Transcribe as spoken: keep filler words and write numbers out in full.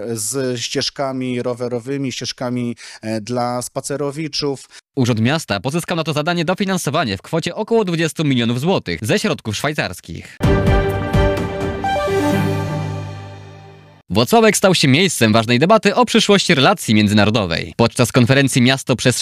z ścieżkami rowerowymi, ścieżkami dla spacerowiczów. Urząd Miasta pozyskał na to zadanie dofinansowanie w kwocie około dwudziestu milionów złotych ze środków szwajcarskich. Włocławek stał się miejscem ważnej debaty o przyszłości relacji międzynarodowej. Podczas konferencji Miasto przez